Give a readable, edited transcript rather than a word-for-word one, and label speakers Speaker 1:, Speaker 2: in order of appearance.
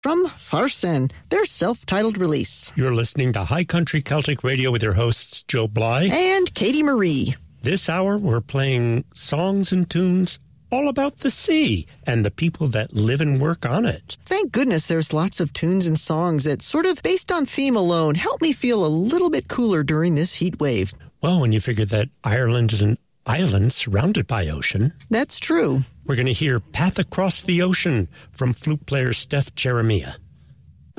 Speaker 1: from Farsen, their self-titled release.
Speaker 2: You're listening to High Country Celtic Radio with your hosts Joe Bly
Speaker 1: and Katie Marie.
Speaker 2: This hour we're playing songs and tunes all about the sea and the people that live and work on it.
Speaker 1: Thank goodness there's lots of tunes and songs that sort of based on theme alone help me feel a little bit cooler during this heat wave.
Speaker 2: Well, when you figure that Ireland is an island surrounded by ocean.
Speaker 1: That's true.
Speaker 2: We're going to hear Path Across the Ocean from flute player Steph Jeremiah.